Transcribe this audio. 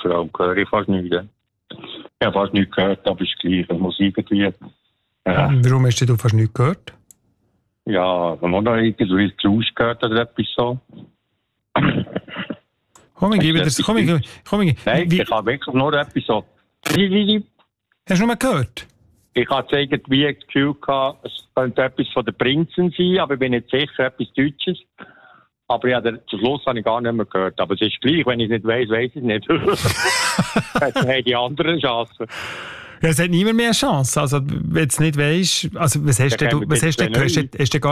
vor allem höre ich fast nichts. Ich habe fast nichts gehört, aber es ist gleich. Es muss irgendwie... Warum hast du fast nichts gehört? Ja, wenn man da irgendwie Geräusch gehört oder etwas so. Komm, ich gebe das. Nein, ich habe wirklich nur etwas so... Hast du noch mal gehört? Ich hatte irgendwie das Gefühl gehabt, es könnte etwas von den Prinzen sein, aber ich bin nicht sicher, etwas Deutsches. Aber ja, zum Schluss habe ich gar nicht mehr gehört. Aber es ist gleich, wenn ich es nicht weiss, weiss ich es nicht. Dann haben die anderen Chancen. Ja, es hat niemand mehr eine Chance. Also, wenn du es nicht weisst, also, was hast du denn gehört? Hast du gar